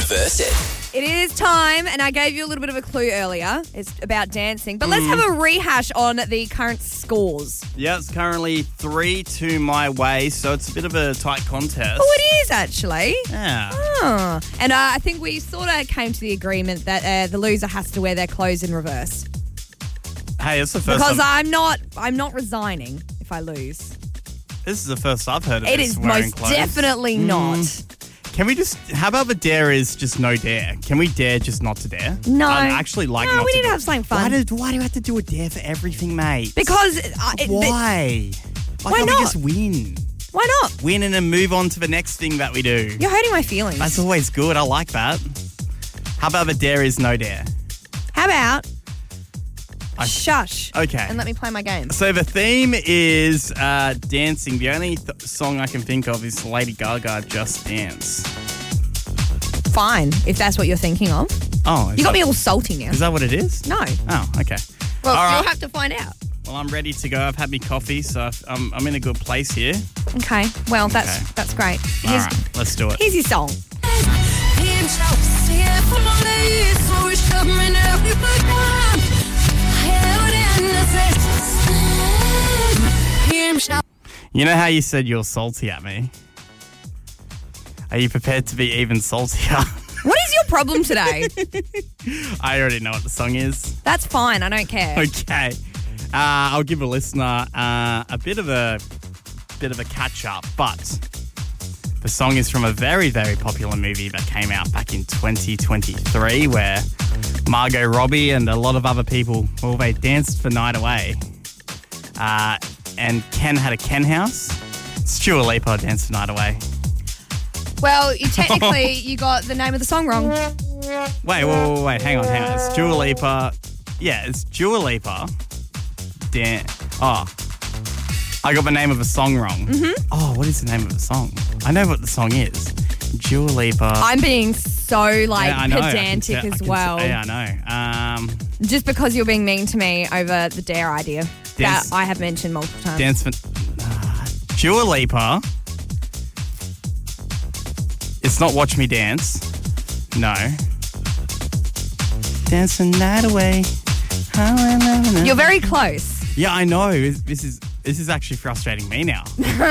Reverse It. It is time, and I gave you a little bit of a clue earlier. It's about dancing. But let's have a rehash on the current scores. Yeah, it's currently 3-2 my way, so it's a bit of a tight contest. Oh, it is actually. Yeah. Oh. And I think we sort of came to the agreement that the loser has to wear their clothes in reverse. Hey, it's the first Because time. I'm not resigning if I lose. This is the first I've heard of It this is wearing most clothes. definitely not. Can we just, how about the dare is just no dare? Can we dare just not to dare? No. I actually like not we to need to do- have something fun. Why do you have to do a dare for everything, mate? Because Why? Why can't not? we just win? why not? Win and then move on to the next thing that we do. You're hurting my feelings. That's always good. I like that. How about the dare is no dare? How about shush? Okay. And let me play my game. So the theme is dancing. The only song I can think of is Lady Gaga, Just Dance. Fine, if that's what you're thinking of. Oh, You got me all salty now. Is that what it is? No. Oh, okay. Well, All right. you'll have to find out. Well, I'm ready to go. I've had my coffee, so I'm in a good place here. Okay. Well, Okay. that's great. All right, let's do it. Here's your song. You know how you said you're salty at me? Are you prepared to be even saltier? What is your problem today? I already know what the song is. That's fine. I don't care. Okay. I'll give a listener a bit of a catch up, but the song is from a very, very popular movie that came out back in 2023 where Margot Robbie and a lot of other people, well, they danced the night away. And Ken had a Ken house. Dua Lipa danced the night away. Well, you got the name of the song wrong. Wait, hang on. It's Dua Lipa. Yeah, it's Dua Lipa. I got the name of a song wrong. Mm-hmm. Oh, what is the name of the song? I know what the song is. Dua Lipa. I'm being so I know. pedantic as well. Yeah, I know. Just because you're being mean to me over the dare idea Dance- that I have mentioned multiple times. Dance for Dua Lipa. It's not Watch Me Dance. No. Dance the night away. You're very close. Yeah, I know. This is actually frustrating me now.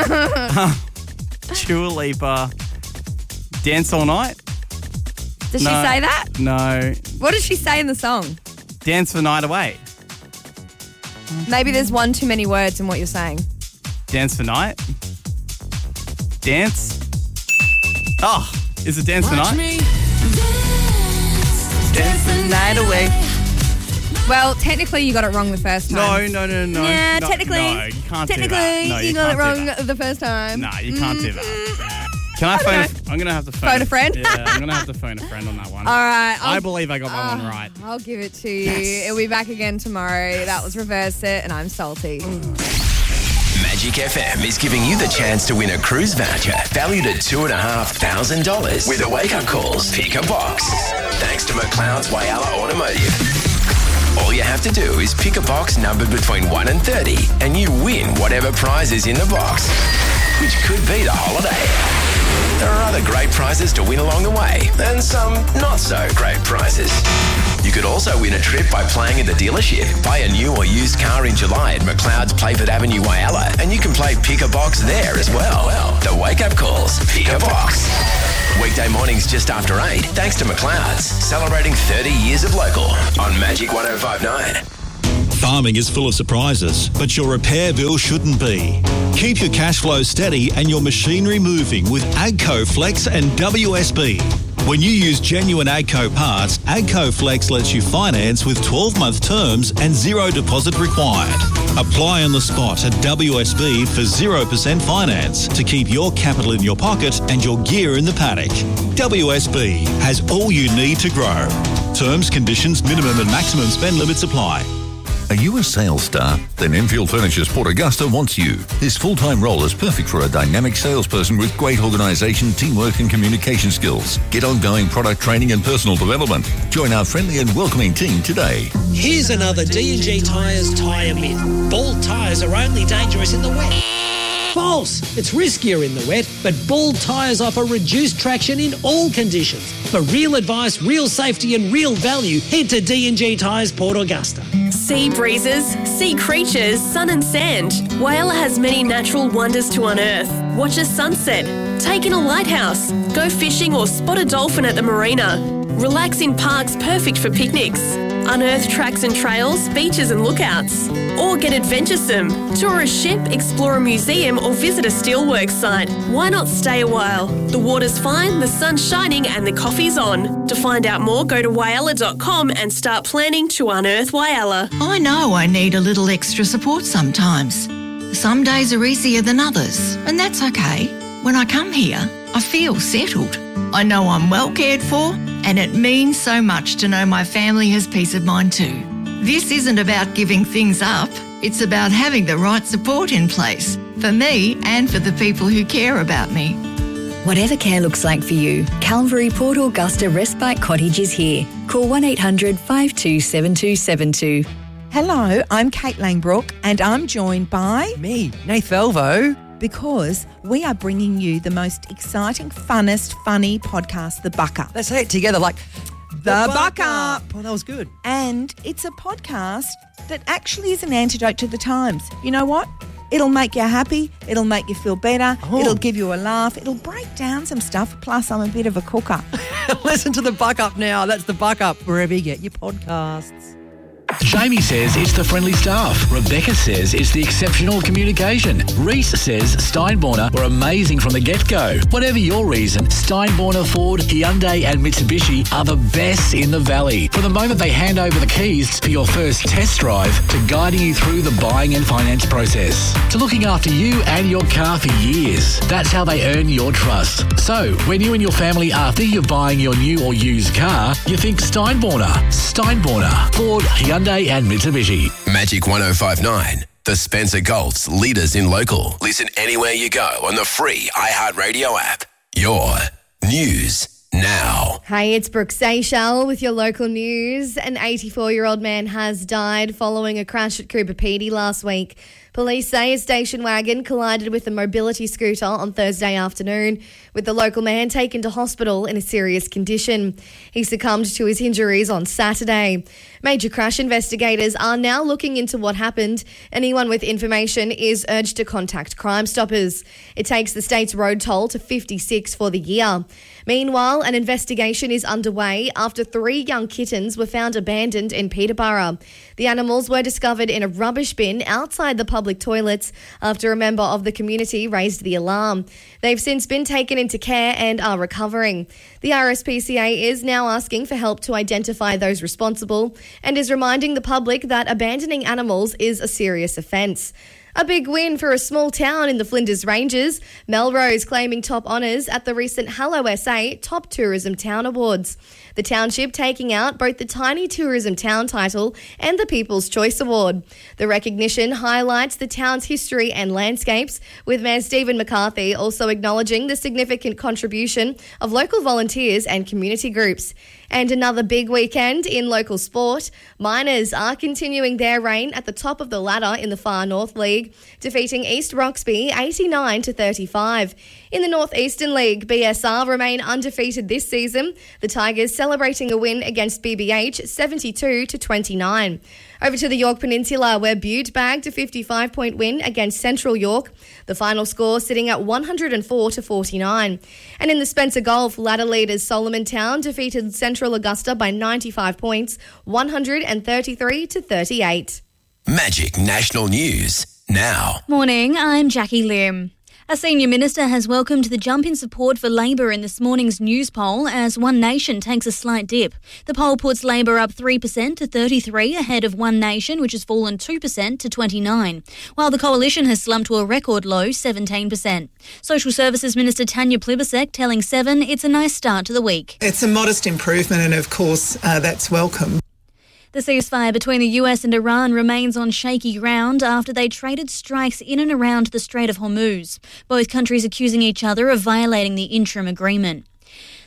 Dua Lipa. Dance all night? Does she say that? No. What does she say in the song? Dance the night away. Maybe there's one too many words in what you're saying. Dance for night? Dance? Oh, is it Dance for night? Dance the night away. Well, technically you got it wrong the first time. No. Yeah, No, technically. No, you can't do that. Technically, No, you got it can't do wrong that. the first time. No, you can't do that. Can I phone? I'm going to have to phone a friend? Yeah, I'm going to have to phone a friend on that one. All right. I believe I got that one right. I'll give it to you. Yes. It'll be back again tomorrow. That was Reverse It, and I'm salty. Magic FM is giving you the chance to win a cruise voucher valued at $2,500 with a wake-up calls. Pick a box. Thanks to McLeod's Whyalla Automotive. All you have to do is pick a box numbered between 1 and 30 and you win whatever prize is in the box, which could be the holiday. There are other great prizes to win along the way and some not so great prizes. You could also win a trip by playing at the dealership. Buy a new or used car in July at McLeod's Playford Avenue, Whyalla, and you can play Pick a Box there as well. The wake-up calls, Pick a Box. Weekday mornings just after 8, thanks to McLeod's, celebrating 30 years of local on Magic 105.9. Farming is full of surprises, but your repair bill shouldn't be. Keep your cash flow steady and your machinery moving with AGCO Flex and WSB. When you use genuine AGCO parts, AGCO Flex lets you finance with 12-month terms and zero deposit required. Apply on the spot at WSB for 0% finance to keep your capital in your pocket and your gear in the paddock. WSB has all you need to grow. Terms, conditions, minimum and maximum spend limits apply. Are you a sales star? Then Enfield Furniture's Port Augusta wants you. This full-time role is perfect for a dynamic salesperson with great organisation, teamwork and communication skills. Get ongoing product training and personal development. Join our friendly and welcoming team today. Here's another D&G Tyres tyre myth. Bald tyres are only dangerous in the wet. False! It's riskier in the wet, but Ball tyres offer reduced traction in all conditions. For real advice, real safety and real value, head to D&G Tyres Port Augusta. Sea breezes, sea creatures, sun and sand. Whyalla has many natural wonders to unearth. Watch a sunset, take in a lighthouse, go fishing or spot a dolphin at the marina. Relax in parks perfect for picnics. Unearth tracks and trails, beaches and lookouts. Or get adventuresome. Tour a ship, explore a museum or visit a steelworks site. Why not stay a while? The water's fine, the sun's shining and the coffee's on. To find out more, go to whyalla.com and start planning to unearth Whyalla. I know I need a little extra support sometimes. Some days are easier than others, and that's okay. When I come here, I feel settled. I know I'm well cared for, and it means so much to know my family has peace of mind too. This isn't about giving things up. It's about having the right support in place for me and for the people who care about me. Whatever care looks like for you, Calvary Port Augusta Respite Cottage is here. Call 1800 527272. Hello, I'm Kate Langbrook and I'm joined by... me, Nath Elvo. Because we are bringing you the most exciting, funnest, funny podcast, The Buck Up. Let's say it together like... The Buck Up. Oh, that was good. And it's a podcast that actually is an antidote to the times. You know what? It'll make you happy. It'll make you feel better. Oh. It'll give you a laugh. It'll break down some stuff. Plus, I'm a bit of a cooker. Listen to The Buck Up now. That's The Buck Up, wherever you get your podcasts. Jamie says it's the friendly staff. Rebecca says it's the exceptional communication. Reese says Steinborner were amazing from the get-go. Whatever your reason, Steinborner, Ford, Hyundai and Mitsubishi are the best in the valley. From the moment they hand over the keys for your first test drive to guiding you through the buying and finance process to looking after you and your car for years. That's how they earn your trust. So, when you and your family are thinking of buying your new or used car, you think Steinborner. Steinborner, Ford, Hyundai and Mitsubishi. Magic 105.9, the Spencer Gulf's leaders in local. Listen anywhere you go on the free iHeartRadio app. Your news now. Hey, it's Brooke Seychelles with your local news. An 84-year-old man has died following a crash at Cooper Pedy last week. Police say a station wagon collided with a mobility scooter on Thursday afternoon, with the local man taken to hospital in a serious condition. He succumbed to his injuries on Saturday. Major crash investigators are now looking into what happened. Anyone with information is urged to contact Crime Stoppers. It takes the state's road toll to 56 for the year. Meanwhile, an investigation is underway after 3 young kittens were found abandoned in Peterborough. The animals were discovered in a rubbish bin outside the public toilets after a member of the community raised the alarm. They've since been taken into care and are recovering. The RSPCA is now asking for help to identify those responsible and is reminding the public that abandoning animals is a serious offence. A big win for a small town in the Flinders Ranges. Melrose claiming top honours at the recent Hello SA Top Tourism Town Awards. The township taking out both the Tiny Tourism Town title and the People's Choice Award. The recognition highlights the town's history and landscapes, with Mayor Stephen McCarthy also acknowledging the significant contribution of local volunteers and community groups. And another big weekend in local sport. Miners are continuing their reign at the top of the ladder in the Far North League, defeating East Roxby 89-35. In the North Eastern League, BSR remain undefeated this season. The Tigers celebrating a win against BBH 72-29. Over to the York Peninsula, where Butte bagged a 55-point win against Central York. The final score sitting at 104-49. And in the Spencer Gulf, ladder leaders Solomon Town defeated Central Augusta by 95 points, 133-38. Magic National News now. Morning, I'm Jackie Lim. A senior minister has welcomed the jump in support for Labor in this morning's news poll as One Nation takes a slight dip. The poll puts Labor up 3% to 33, ahead of One Nation, which has fallen 2% to 29, while the Coalition has slumped to a record low 17%. Social Services Minister Tanya Plibersek telling Seven it's a nice start to the week. It's a modest improvement and, of course, that's welcome. The ceasefire between the US and Iran remains on shaky ground after they traded strikes in and around the Strait of Hormuz, both countries accusing each other of violating the interim agreement.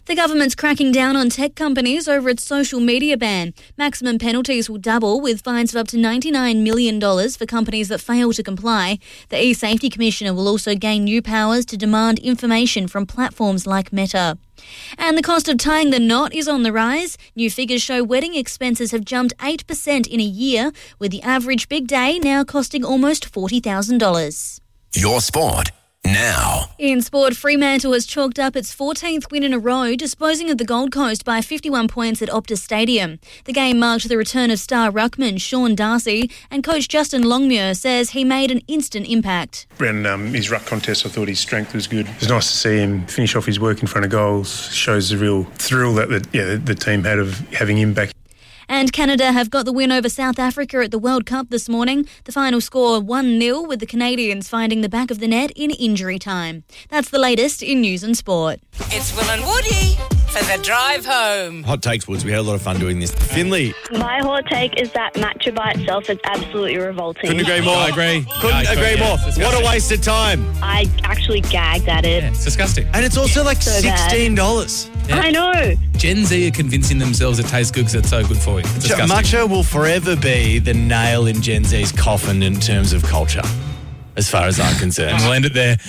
The government's cracking down on tech companies over its social media ban. Maximum penalties will double, with fines of up to $99 million for companies that fail to comply. The e-Safety Commissioner will also gain new powers to demand information from platforms like Meta. And the cost of tying the knot is on the rise. New figures show wedding expenses have jumped 8% in a year, with the average big day now costing almost $40,000. Your sport now. In sport, Fremantle has chalked up its 14th win in a row, disposing of the Gold Coast by 51 points at Optus Stadium. The game marked the return of star ruckman Sean Darcy, and coach Justin Longmuir says he made an instant impact. In his ruck contest, I thought his strength was good. It was nice to see him finish off his work in front of goals. Shows the real thrill that the team had of having him back. And Canada have got the win over South Africa at the World Cup this morning. The final score 1-0, with the Canadians finding the back of the net in injury time. That's the latest in news and sport. It's Will and Woody for the drive home. Hot takes, Woods. We had a lot of fun doing this. Finley. My hot take is that matcha by itself is absolutely revolting. Couldn't agree more. I agree. Couldn't agree more. What a waste of time. I actually gagged at it. Yeah, it's disgusting. And it's also like $16. Yeah. I know. Gen Z are convincing themselves it tastes good because it's so good for you. It's disgusting. Matcha will forever be the nail in Gen Z's coffin in terms of culture, as far as I'm concerned. We'll end it there.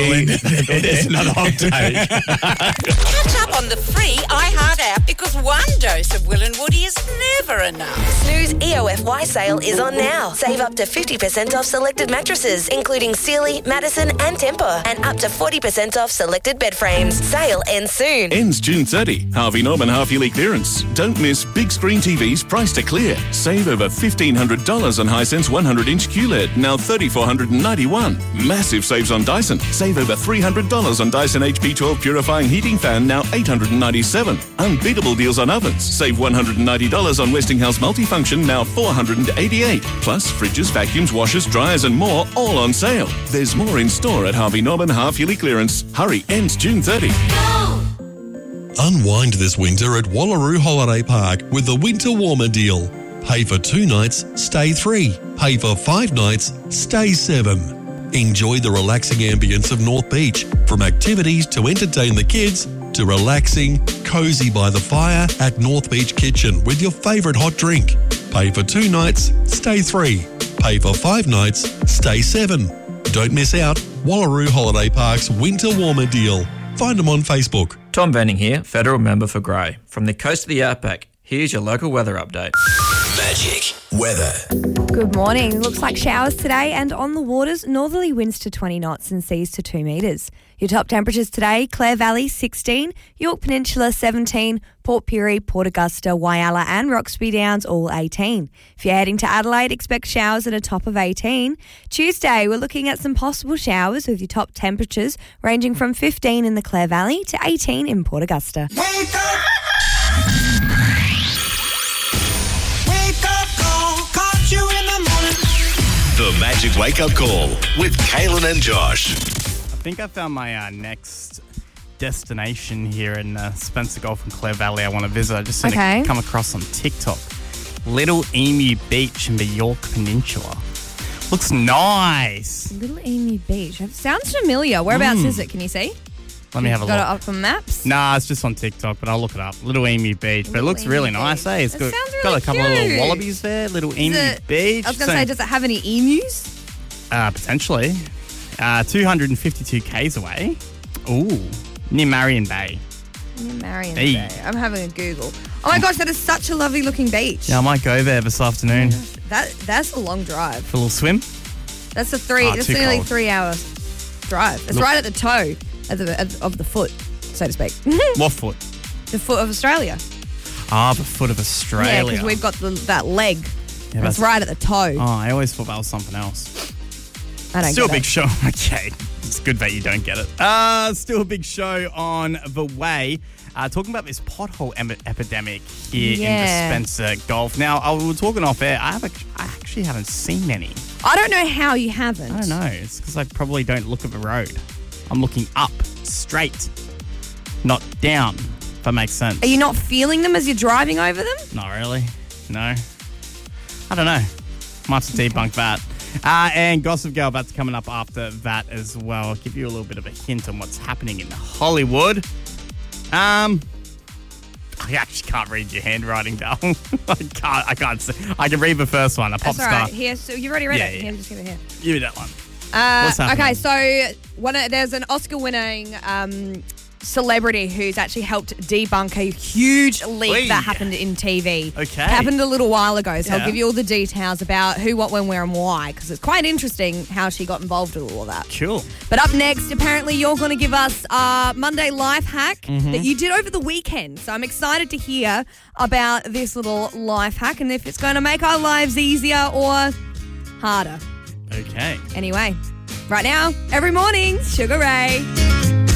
It's not a hot take. Catch up on the free iHeart app, because one dose of Will and Woody is never enough. Snooze EOFY sale is on now. Save up to 50% off selected mattresses, including Sealy, Madison and Tempur, and up to 40% off selected bed frames. Sale ends soon. Ends June 30. Harvey Norman half-yearly clearance. Don't miss big screen TVs priced to clear. Save over $1,500 on Hisense 100-inch QLED, now $3,491. Massive saves on Dyson. Save over $300 on Dyson HP12 purifying heating fan, now $897. Unbeatable deals on ovens. Save $190 on Westinghouse multifunction, now $488. Plus fridges, vacuums, washers, dryers and more, all on sale. There's more in store at Harvey Norman half-yearly clearance. Hurry, ends June 30. Unwind this winter at Wallaroo Holiday Park with the Winter Warmer deal. Pay for 2 nights, stay 3. Pay for 5 nights, stay 7. Enjoy the relaxing ambience of North Beach, from activities to entertain the kids to relaxing, cosy by the fire at North Beach Kitchen with your favourite hot drink. Pay for 2 nights, stay 3. Pay for 5 nights, stay 7. Don't miss out. Wallaroo Holiday Park's Winter Warmer deal. Find them on Facebook. Tom Venning here, Federal Member for Grey. From the coast of the Outback, here's your local weather update. Magic weather. Good morning. Looks like showers today, and on the waters, northerly winds to 20 knots and seas to 2 metres. Your top temperatures today: Clare Valley 16, York Peninsula 17, Port Pirie, Port Augusta, Whyalla and Roxby Downs all 18. If you're heading to Adelaide, expect showers at a top of 18. Tuesday, we're looking at some possible showers with your top temperatures ranging from 15 in the Clare Valley to 18 in Port Augusta. Wake up! You in the morning. The Magic Wake Up Call with Kaylin and Josh. I think I found my next destination here in Spencer Gulf and Clare Valley I want to visit. I just seen it come across on TikTok. Little Emu Beach in the York Peninsula. Looks nice. Little Emu Beach. Sounds familiar. Whereabouts is it? Can you see? Let me have a look. Got it up on maps? Nah, it's just on TikTok, but I'll look it up. Little Emu Beach. But it looks really nice, eh? It's got a couple of little wallabies there. Little Emu Beach. I was going to say, does it have any emus? Potentially. 252 k's away. Ooh. Near Marion Bay. Near Marion Bay. I'm having a Google. Oh my gosh, that is such a lovely looking beach. Yeah, I might go there this afternoon. That's a long drive. For a little swim? That's that's nearly 3 hours drive. It's right at the toe of the foot, so to speak. What foot? The foot of Australia. Ah, the foot of Australia. Yeah, because we've got that leg. Yeah, that's right at the toe. Oh, I always thought that was something else. I don't Still get a big it. show. Okay. It's good that you don't get it. Still a big show on the way. Talking about this pothole epidemic here in the Spencer Gulf. Now, we were talking off air. I actually haven't seen any. I don't know how you haven't. I don't know. It's because I probably don't look at the road. I'm looking up, straight, not down, if that makes sense. Are you not feeling them as you're driving over them? Not really. No. I don't know. Might have to debunk that. And Gossip Girl about to coming up after that as well. I'll give you a little bit of a hint on what's happening in Hollywood. I actually can't read your handwriting, Belle. I can't see. I can read the first one, a pop That's all star. right. Here, so you've already read Yeah, it. yeah. Here, just give it here. Give me that one. What's happening? Okay, so there's an Oscar-winning celebrity who's actually helped debunk a huge leak that happened in TV. Okay. It happened a little while ago, so Yeah. I'll give you all the details about who, what, when, where, and why, because it's quite interesting how she got involved with all of that. Cool. But up next, apparently you're going to give us a Monday life hack Mhm. that you did over the weekend. So I'm excited to hear about this little life hack and if it's going to make our lives easier or harder. Okay. Anyway, right now, every morning, Sugar Ray.